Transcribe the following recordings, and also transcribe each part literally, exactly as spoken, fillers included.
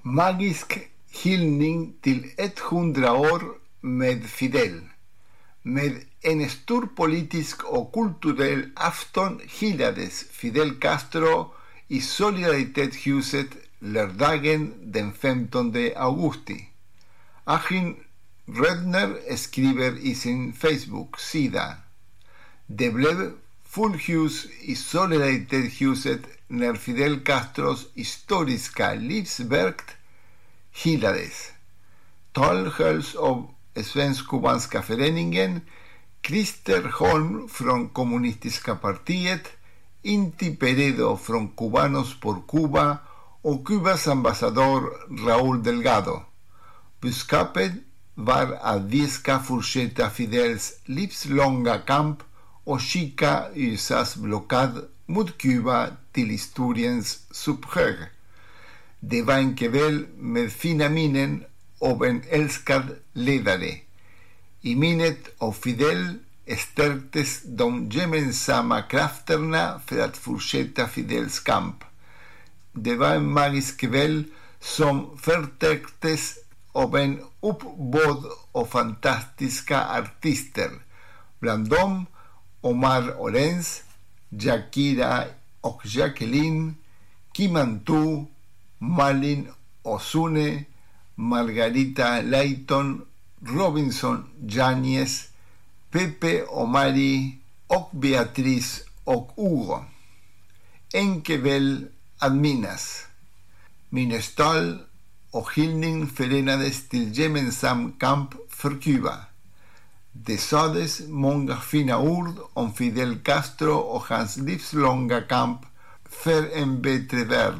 Magisk hyllning till hundra år med Fidel. Med en stor politisk och kulturell afton hyllades Fidel Castro i Solidaritetshuset lördagen den femtonde augusti. Achim Rödner skriver i sin Facebook-sida: Det blev fullhus i Solidaritetshuset när Fidel Castros historiska livsverk hyllades. Tal hölls av Svensk-Kubanska föreningen, Christer Holm från Kommunistiska partiet, Inti Peredo från Cubanos por Cuba och Kubas ambassadör Raúl Delgado. Budskapet var att vi ska fortsätta Fidels livslånga kamp och skicka U S A:s blockad mot Kuba till historiens subhög. Det var en kväll med fina minnen av en älskad ledare. I minnet av Fidel stärktes de gemensamma krafterna för att fortsätta Fidels kamp. Det var en magisk kväll som förtäcktes av en uppbåd av fantastiska artister. Bland dem Omar Orenz, Shakira och Jacqueline, Kimantu, Malin Osune, Margarita Layton, Robinson Yáñez, Pepe Omari och Beatriz och Hugo. En kväll att minnas. Minnestal och hyllning förenades till gemensam kamp för Kuba. Det sades många fina ord om Fidel Castro och hans livslånga kamp för en bättre värld.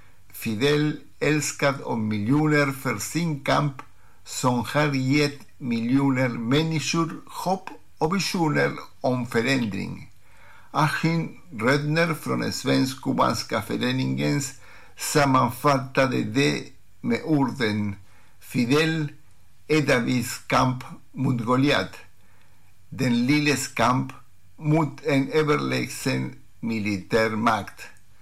Fidel älskad av miljoner för sin kamp som har gett miljoner människor hopp och visioner om förändring. Achim Rödner från Svensk-Kubanska föreningens sammanfattade det med orden: Fidel är Davids kamp mot Goliat, den lilles kamp mot en överlägsen militärmakt.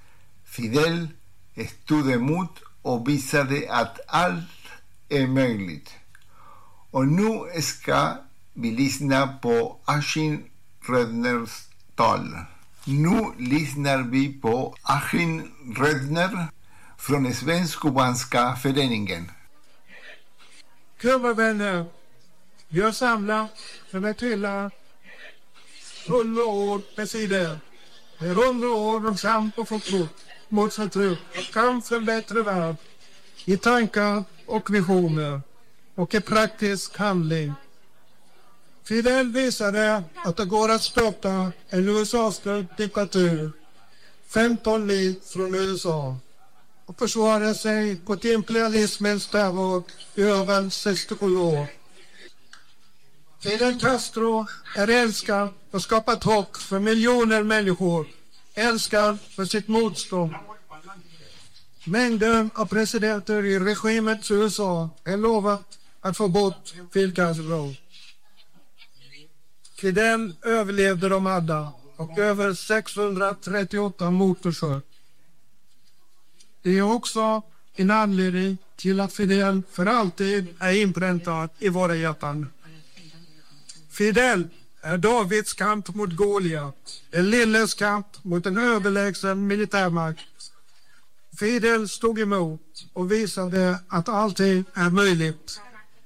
Fidel stod emot och visade att allt är möjligt. Och nu ska vi lyssna på Achim Rödners tal. Nu lyssnar vi på Achim Rödner från Svensk-Kubanska föreningen. Kubavänner, vi har samlat för att hylla hundra år med Fidel. Det är hundra år av kamp och förtryck mot förtryck, kamp för en bättre värld, i tankar och visioner och i praktisk handling. Fidel visade att det går att stoppa en U S A-stödd diktatur femton mil från U S A och försvara sig på imperialismens terror i över sextiosju år. Fidel Castro är älskad och skapat hopp för miljoner människor, älskad för sitt motstånd. Mängder av presidenter i regimets U S A är lovat att få bort Fidel Castro. Fidel överlevde de alla och över sexhundratrettioåtta mordförsök. Det är också en anledning till att Fidel för alltid är inpräntad i våra hjärtan. Fidel är Davids kamp mot Goliat, en lilles kamp mot en överlägsen militärmakt. Fidel stod emot och visade att allting är möjligt.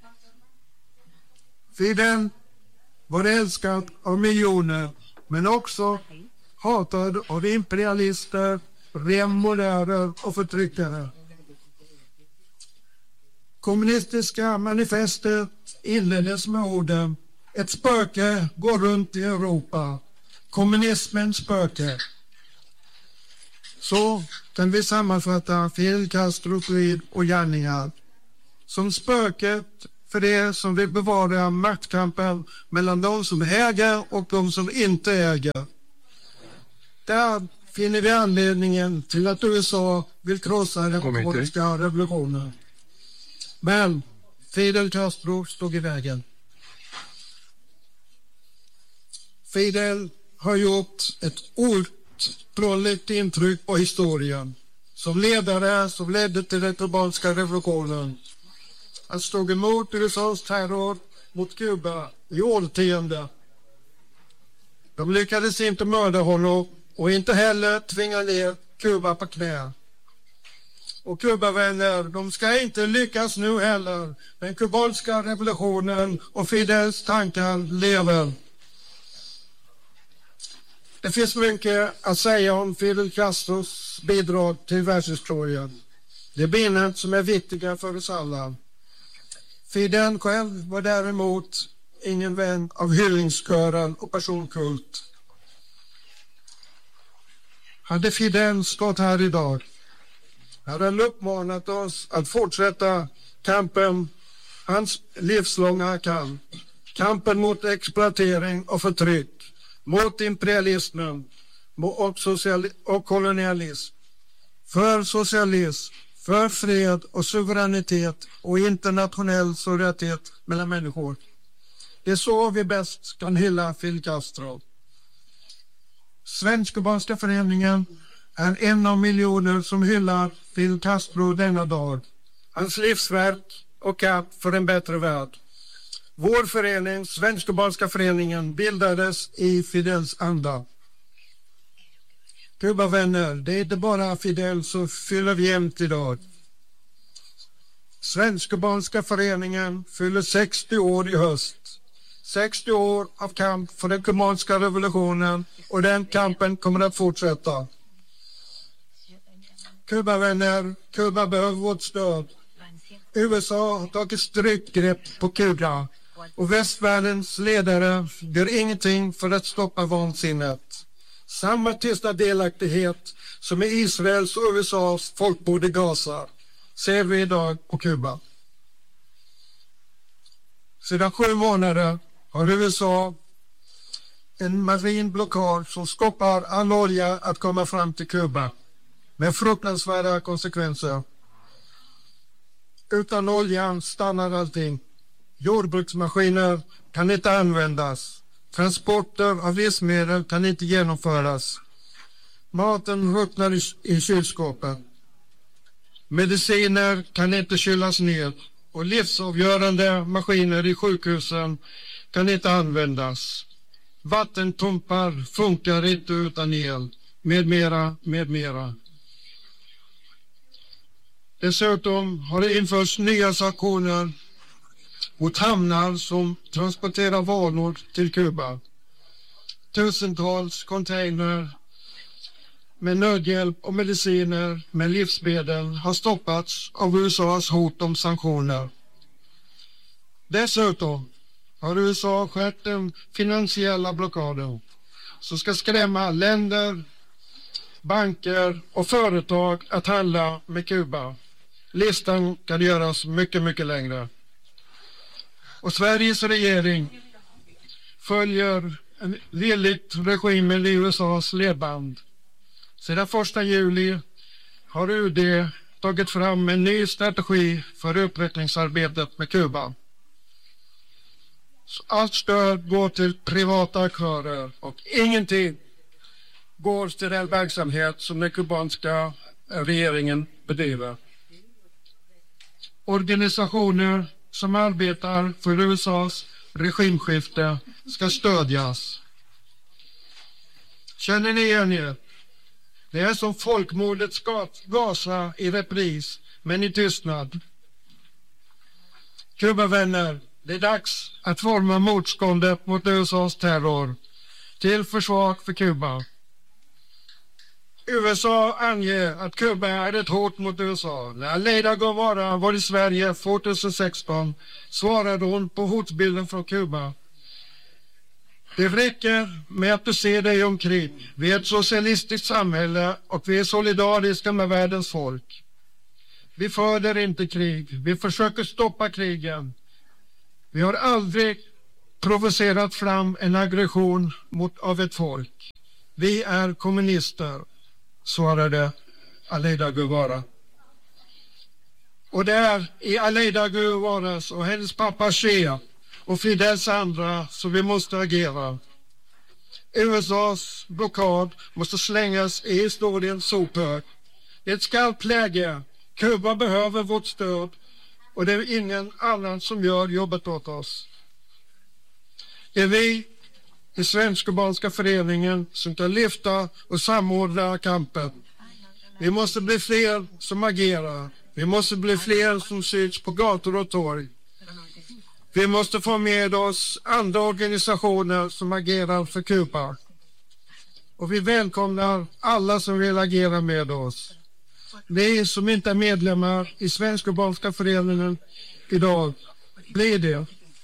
Fidel var älskad av miljoner, men också hatad av imperialister, revolutionärer och förtryckare. Kommunistiska manifester inleddes med orden: ett spöke går runt i Europa. Kommunismens spöke. Så kan vi sammanfatta Fidel Castros liv och gärningar som spöket för det som vill bevara maktkampen mellan de som äger och de som inte äger. Där finner vi anledningen till att U S A vill krossa den kommunistiska revolutionen. Men Fidel Castro stod i vägen. Fidel har gjort ett otroligt intryck på historien. som ledare som ledde till den kubanska revolutionen. Han stod emot U S A:s terror mot Kuba i årtionden. De lyckades inte mörda honom och inte heller tvinga ner Kuba på knä. Och Kubavänner, de ska inte lyckas nu heller. Den kubanska revolutionen och Fidels tankar lever. Det finns mycket att säga om Fidel Castros bidrag till världshistorien. Det är minnen som är viktiga för oss alla. Fidel själv var däremot ingen vän av hyllningskören och personkult. Hade Fidel stått här idag hade han uppmanat oss att fortsätta kampen, hans livslånga kamp. Kampen mot exploatering och förtryck, mot imperialismen och, sociali- och kolonialism. För socialism, för fred och suveränitet och internationell solidaritet mellan människor. Det är så vi bäst kan hylla Fidel Castro. Svensk-kubanska föreningen är en av miljoner som hyllar Fidel Castro denna dag. Hans livsverk och kamp för en bättre värld. Vår förening, Svensk-kubanska föreningen, bildades i Fidels anda. Kubavänner, det är inte bara Fidel som fyller jämnt idag. Svensk-kubanska föreningen fyller sextio år i höst. sextio år av kamp för den kubanska revolutionen, och den kampen kommer att fortsätta. Kubavänner, Kuba behöver vårt stöd. U S A har tagit strypgrepp på Kuba och västvärldens ledare gör ingenting för att stoppa vansinnet. Samma tysta delaktighet som i Israels och U S A:s folkmord i Gaza ser vi idag på Kuba. Sedan sju månader har U S A en marin blockad som stoppar all olja att komma fram till Kuba, med fruktansvärda konsekvenser. Utan oljan stannar allting. Jordbruksmaskiner kan inte användas. Transporter av livsmedel kan inte genomföras. Maten ruttnar i, i kylskåpen. Mediciner kan inte kylas ner. Och livsavgörande maskiner i sjukhusen kan inte användas. Vattentumpar funkar inte utan el. Med mera, med mera. Dessutom har det införts nya sanktioner mot hamnar som transporterar varor till Kuba. Tusentals container med nödhjälp och mediciner med livsmedel har stoppats av U S A:s hot om sanktioner. Dessutom har U S A skärpt den finansiella blockaden som ska skrämma länder, banker och företag att handla med Kuba. Listan kan göras mycket, mycket längre. Och Sveriges regering följer villigt regimen i U S A:s ledband. Sedan första juli har U D tagit fram en ny strategi för utvecklingsarbetet med Kuba. Allt stöd går till privata aktörer och ingenting går till den verksamhet som den kubanska regeringen bedriver. Organisationer som arbetar för U S A:s regimskifte ska stödjas. Känner ni igen er? Det är som folkmordets Gaza i repris, men i tystnad. Kubavänner, det är dags att forma motståndet mot U S A:s terror till försvar för Kuba. U S A anger att Kuba är ett hot mot U S A. När Aleida Guevara var i Sverige tjugohundrasexton svarade hon på hotbilden från Kuba. Det räcker med att du ser dig omkring. Vi är ett socialistiskt samhälle och vi är solidariska med världens folk. Vi föder inte krig. Vi försöker stoppa krigen. Vi har aldrig provocerat fram en aggression mot av ett folk. Vi är kommunister, svarade Aleida Guevara. Och det är i Aleida Guevaras och hennes pappa Che och Fidels andra så vi måste agera. U S A:s blockad måste slängas i historiens sophög. Det är ett skarpt läge. Kuba behöver vårt stöd och det är ingen annan som gör jobbet åt oss. Det är vi i Svensk-Kubanska föreningen som kan lyfta och samordna kampen. Vi måste bli fler som agerar. Vi måste bli fler som syns på gator och torg. Vi måste få med oss andra organisationer som agerar för Kuba. Och vi välkomnar alla som vill agera med oss. Ni som inte är medlemmar i Svensk-Kubanska föreningen idag, blir det.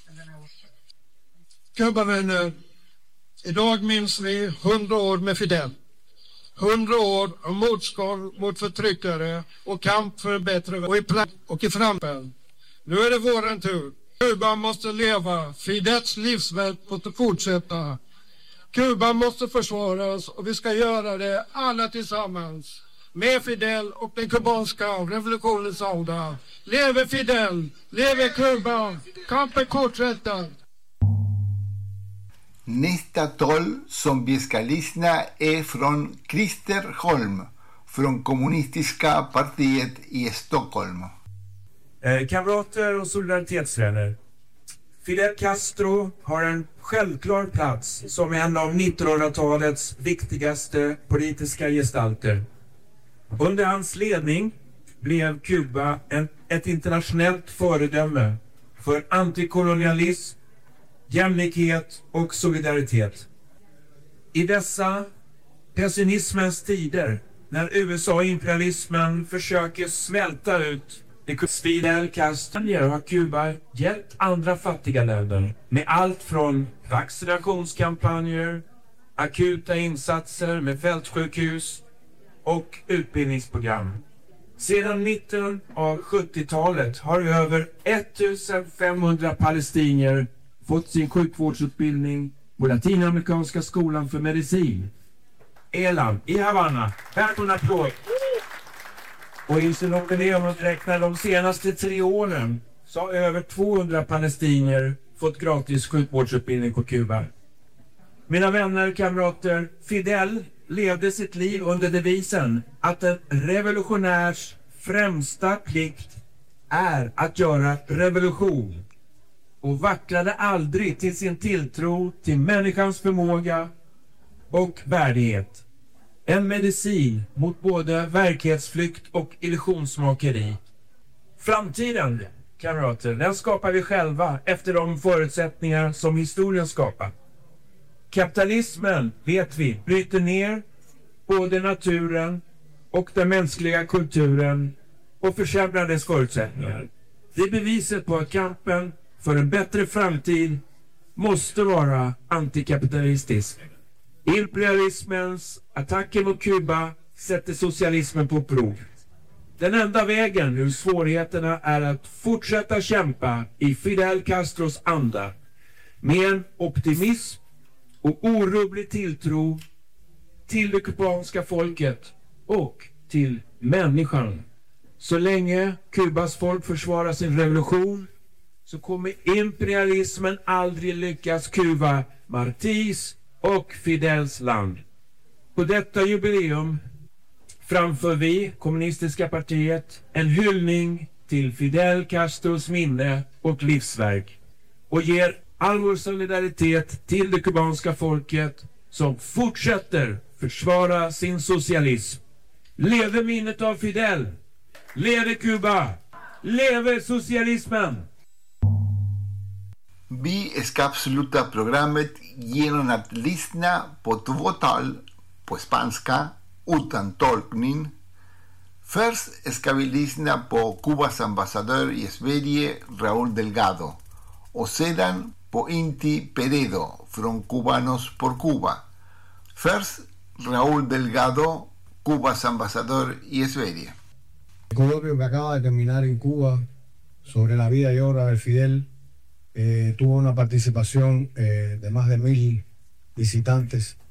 Kuba-vänner, idag minns vi hundra år med Fidel. Hundra år av motstånd mot förtryckare och kamp för en bättre och i, pla- och i framtiden. Nu är det våran tur. Kuba måste leva. Fidels livsverk måste fortsätta. Kuba måste försvaras och vi ska göra det alla tillsammans. Med Fidel och den kubanska revolutionens anda. Leve Fidel! Leve Kuba! Kampen fortsätter! Nästa tal som vi ska lyssna är från Christer Holm från Kommunistiska partiet i Stockholm. Eh, kamrater och solidaritetsvänner. Fidel Castro har en självklar plats som en av nittonhundratalets viktigaste politiska gestalter. Under hans ledning blev Kuba en, ett internationellt föredöme för antikolonialism, jämlikhet och solidaritet. I dessa pessimismens tider, när U S A-imperialismen försöker svälta ut det Fidel Castro har Kuba hjälpt andra fattiga länder med allt från vaccinationskampanjer, akuta insatser med fältsjukhus och utbildningsprogram. Sedan mitten av sjuttiotalet har över femtonhundra palestinier fått sin sjukvårdsutbildning på Latinamerikanska skolan för medicin. Elam i Havanna. Värt en applåd. Och i Jubileum räknar de senaste tre åren så har över tvåhundra palestinier fått gratis sjukvårdsutbildning på Kuba. Mina vänner, kamrater, Fidel levde sitt liv under devisen att en revolutionärs främsta plikt är att göra revolution. Och vacklade aldrig till sin tilltro till människans förmåga och värdighet. En medicin mot både verklighetsflykt och illusionsmakeri. Framtiden, kamrater, den skapar vi själva efter de förutsättningar som historien skapar. Kapitalismen, vet vi, bryter ner både naturen och den mänskliga kulturen och försämrar dess förutsättningar. Det är beviset på att kampen för en bättre framtid måste vara antikapitalistisk. Imperialismens attacker mot Kuba sätter socialismen på prov. Den enda vägen ur svårigheterna är att fortsätta kämpa i Fidel Castros anda med en optimism och orubblig tilltro till det kubanska folket och till människan. Så länge Kubas folk försvarar sin revolution så kommer imperialismen aldrig lyckas kuva Martís och Fidels land. På detta jubileum framför vi, Kommunistiska partiet, en hyllning till Fidel Castros minne och livsverk och ger all vår solidaritet till det kubanska folket som fortsätter försvara sin socialism. Leve minnet av Fidel! Leve Kuba! Leve socialismen! Vi ska avsluta programmet genom att lyssna på två tal på spanska utan tolkning. Först ska vi lyssna på Kubas ambassadör i Sverige, Raúl Delgado, och sedan på Inti Peredo från Cubanos por Cuba. Först Raúl Delgado, Kubas ambassadör i Sverige. El coloquio que acaba de terminar en Cuba sobre la vida y obra de Fidel eh, tuvo una participación eh, de más de mil visitantes